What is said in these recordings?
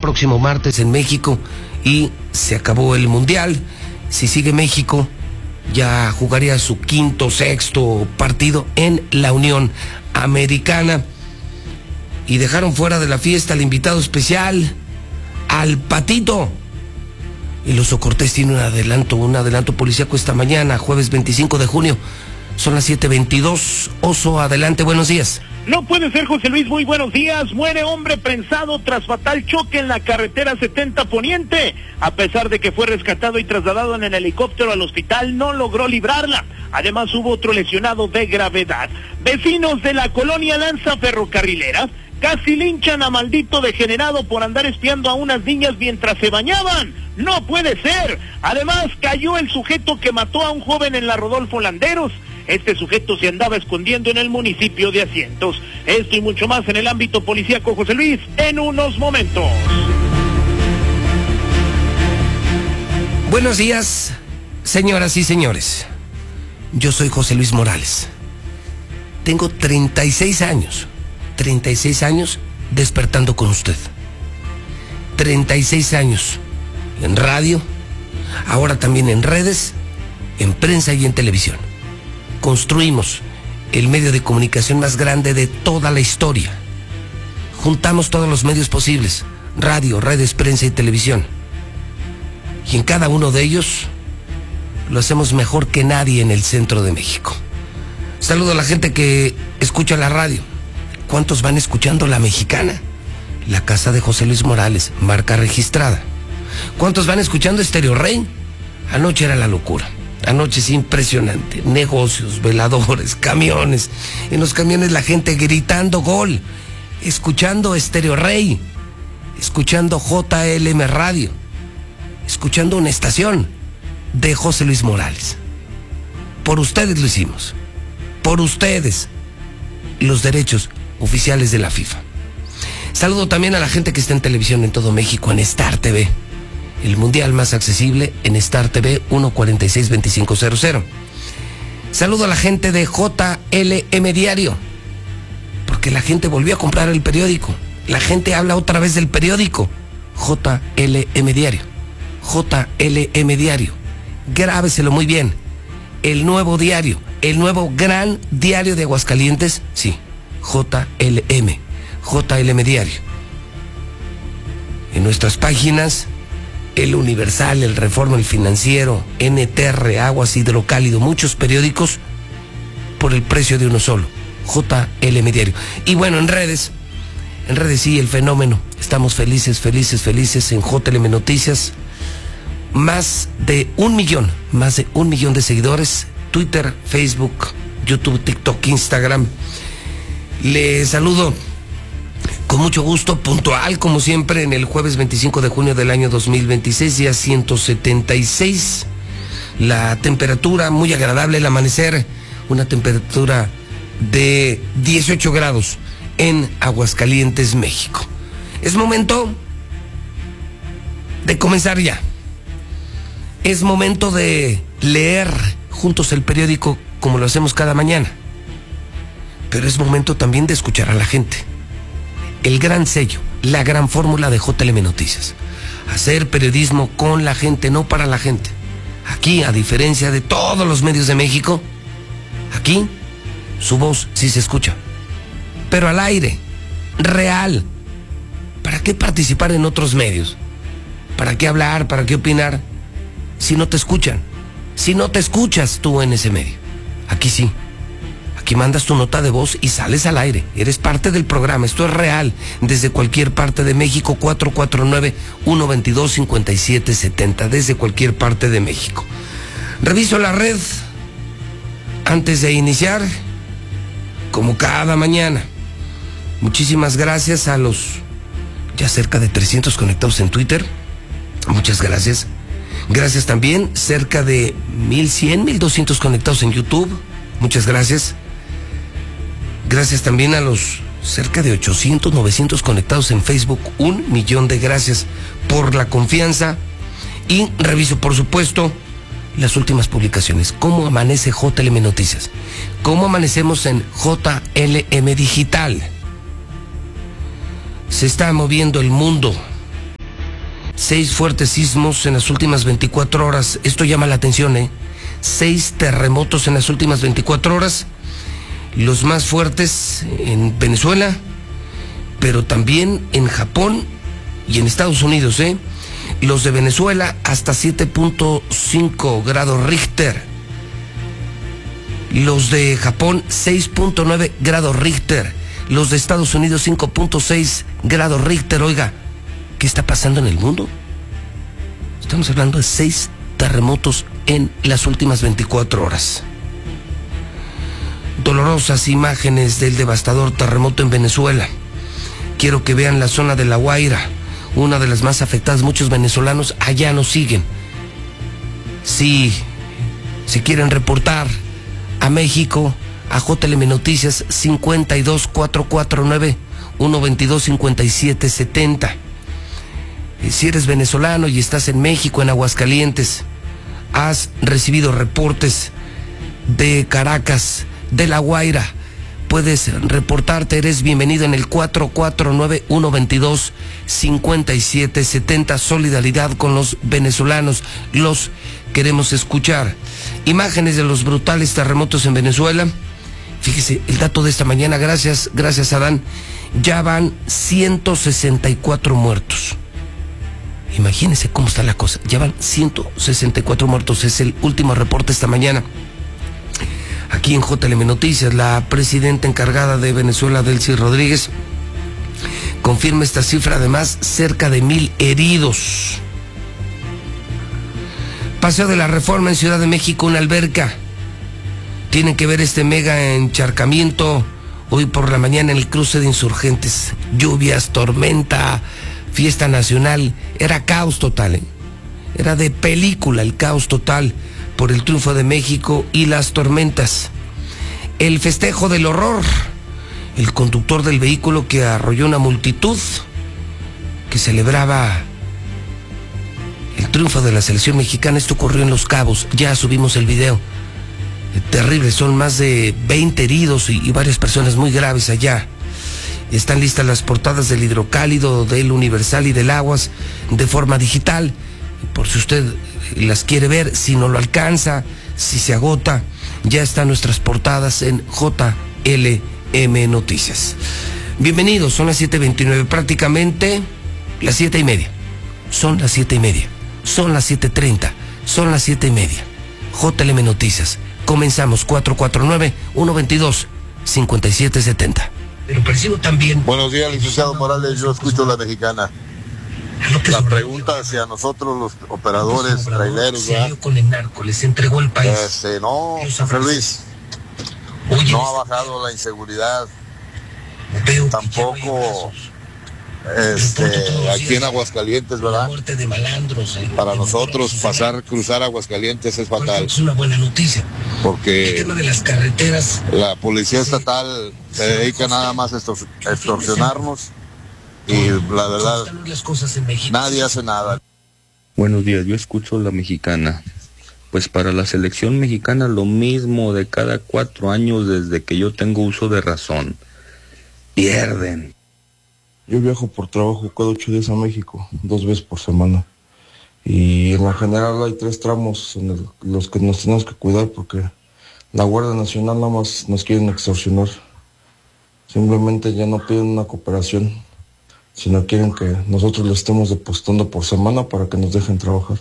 próximo martes en México y se acabó el Mundial. Si sigue México, ya jugaría su quinto, sexto partido en la Unión Americana. Y dejaron fuera de la fiesta al invitado especial, al Patito. El Oso Cortés tiene un adelanto policíaco esta mañana, jueves 25 de junio. Son las 7:22. Oso, adelante, buenos días. No puede ser, José Luis, muy buenos días. Muere hombre prensado tras fatal choque en la carretera 70 Poniente. A pesar de que fue rescatado y trasladado en el helicóptero al hospital, no logró librarla. Además, hubo otro lesionado de gravedad. Vecinos de la colonia Lanza Ferrocarrilera casi linchan a maldito degenerado por andar espiando a unas niñas mientras se bañaban. ¡No puede ser! Además, cayó el sujeto que mató a un joven en la Rodolfo Landeros. Este sujeto se andaba escondiendo en el municipio de Asientos. Esto y mucho más en el ámbito policíaco, José Luis, en unos momentos. Buenos días, señoras y señores. Yo soy José Luis Morales. Tengo 36 años. 36 años despertando con usted. 36 años en radio, ahora también en redes, en prensa y en televisión. Construimos el medio de comunicación más grande de toda la historia. Juntamos todos los medios posibles, radio, redes, prensa y televisión. Y en cada uno de ellos lo hacemos mejor que nadie en el centro de México. Saludo a la gente que escucha la radio. ¿Cuántos van escuchando La Mexicana? La casa de José Luis Morales, marca registrada. ¿Cuántos van escuchando Estéreo Rey? Anoche era la locura. Anoche es impresionante. Negocios, veladores, camiones. En los camiones la gente gritando gol. Escuchando Estéreo Rey. Escuchando JLM Radio. Escuchando una estación de José Luis Morales. Por ustedes lo hicimos. Por ustedes. Los derechos oficiales de la FIFA. Saludo también a la gente que está en televisión en todo México, en Star TV. El mundial más accesible en Star TV 146-2500. Saludo a la gente de JLM Diario, porque la gente volvió a comprar el periódico. La gente habla otra vez del periódico. JLM Diario. JLM Diario. Grábeselo muy bien. El nuevo diario, el nuevo gran diario de Aguascalientes, sí, JLM Diario. En nuestras páginas, El Universal, El Reforma, El Financiero, NTR, Aguas, Hidrocálido, muchos periódicos por el precio de uno solo, JLM Diario. Y bueno, en redes sí, el fenómeno. Estamos felices en JLM Noticias. Más de 1 millón de seguidores, Twitter, Facebook, YouTube, TikTok, Instagram. Les saludo con mucho gusto, puntual como siempre, en el jueves 25 de junio del año 2026, día 176. La temperatura muy agradable, el amanecer, una temperatura de 18 grados en Aguascalientes, México. Es momento de comenzar ya. Es momento de leer juntos el periódico como lo hacemos cada mañana. Pero es momento también de escuchar a la gente. El gran sello, la gran fórmula de JLM Noticias. Hacer periodismo con la gente, no para la gente. Aquí, a diferencia de todos los medios de México, aquí su voz sí se escucha. Pero al aire, real. ¿Para qué participar en otros medios? ¿Para qué hablar? ¿Para qué opinar? Si no te escuchan, si no te escuchas tú en ese medio. Aquí sí, aquí mandas tu nota de voz y sales al aire, eres parte del programa, esto es real, desde cualquier parte de México, 449-122-5770, desde cualquier parte de México. Reviso la red antes de iniciar, como cada mañana. Muchísimas gracias a los ya cerca de 300 conectados en Twitter, muchas gracias. Gracias también, cerca de 1,100, 1,200 conectados en YouTube. Muchas gracias. Gracias también a los cerca de 800, 900 conectados en Facebook. 1 millón de gracias por la confianza. Y reviso, por supuesto, las últimas publicaciones. ¿Cómo amanece JLM Noticias? ¿Cómo amanecemos en JLM Digital? Se está moviendo el mundo. 6 fuertes sismos en las últimas 24 horas. Esto llama la atención, 6 terremotos en las últimas 24 horas. Los más fuertes en Venezuela, pero también en Japón y en Estados Unidos, Los de Venezuela hasta 7.5 grados Richter. Los de Japón 6.9 grados Richter. Los de Estados Unidos 5.6 grados Richter. Oiga, ¿qué está pasando en el mundo? Estamos hablando de 6 terremotos en las últimas 24 horas. Dolorosas imágenes del devastador terremoto en Venezuela. Quiero que vean la zona de La Guaira, una de las más afectadas. Muchos venezolanos allá nos siguen. Si quieren reportar a México, a JLM Noticias 52-449-122-5770. Si eres venezolano y estás en México, en Aguascalientes, has recibido reportes de Caracas, de La Guaira, puedes reportarte, eres bienvenido en el 449-122-5770. Solidaridad con los venezolanos, los queremos escuchar. Imágenes de los brutales terremotos en Venezuela. Fíjese, el dato de esta mañana, gracias Adán, ya van 164 muertos. Imagínense cómo está la cosa, ya van 164 muertos, es el último reporte esta mañana. Aquí en JLM Noticias, la presidenta encargada de Venezuela, Delcy Rodríguez, confirma esta cifra, además cerca de 1,000 heridos. Paseo de la Reforma en Ciudad de México, una alberca. Tienen que ver este mega encharcamiento hoy por la mañana en el cruce de Insurgentes. Lluvias, tormenta, fiesta nacional. Era caos total, Era de película el caos total por el triunfo de México y las tormentas. El festejo del horror. El conductor del vehículo que arrolló una multitud que celebraba el triunfo de la selección mexicana. Esto ocurrió en Los Cabos, ya subimos el video. Terrible, son más de 20 heridos y varias personas muy graves allá. Están listas las portadas del Hidrocálido, del Universal y del Aguas de forma digital, por si usted las quiere ver, si no lo alcanza, si se agota, ya están nuestras portadas en JLM Noticias. Bienvenidos, son las 7:29, prácticamente las 7:30. Son las 7:30, son las 7:30, son las 7:30. JLM Noticias. Comenzamos 449-122-5770. Pero percibo también... Buenos días, licenciado Morales, yo escucho La Mexicana. La pregunta hacia nosotros los operadores, traileros, con el narco, les entregó el país. No, José Luis, no ha bajado la inseguridad. Tampoco aquí en Aguascalientes, ¿verdad? Para nosotros cruzar Aguascalientes es fatal. Es una buena noticia. Porque el tema de las carreteras, la policía estatal se dedica nada más a extorsionarnos y la verdad nadie hace nada. Buenos días, yo escucho La Mexicana. Pues para la selección mexicana lo mismo de cada 4 años desde que yo tengo uso de razón. Pierden. Yo viajo por trabajo cada 8 días a México, 2 veces por semana. Y en la general hay 3 tramos en los que nos tenemos que cuidar porque la Guardia Nacional nada más nos quieren extorsionar. Simplemente ya no piden una cooperación, sino quieren que nosotros le estemos depositando por semana para que nos dejen trabajar.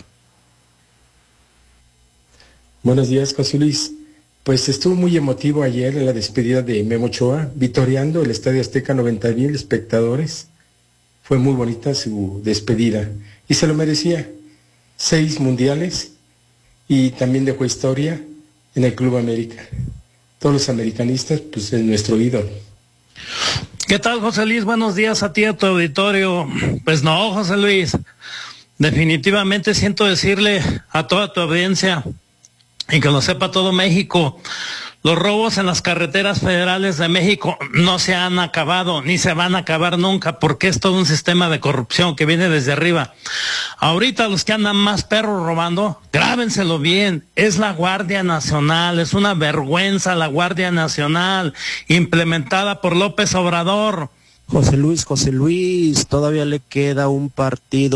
Buenos días, José Luis. Pues estuvo muy emotivo ayer en la despedida de Memo Ochoa, vitoreando el Estadio Azteca, 90,000 espectadores. Fue muy bonita su despedida y se lo merecía. 6 mundiales y también dejó historia en el Club América. Todos los americanistas, pues es nuestro ídolo. ¿Qué tal, José Luis? Buenos días a ti, a tu auditorio. Pues no, José Luis, definitivamente siento decirle a toda tu audiencia y que lo sepa todo México, los robos en las carreteras federales de México no se han acabado, ni se van a acabar nunca, porque es todo un sistema de corrupción que viene desde arriba. Ahorita los que andan más perros robando, grábenselo bien, es la Guardia Nacional, es una vergüenza la Guardia Nacional, implementada por López Obrador. José Luis, todavía le queda un partido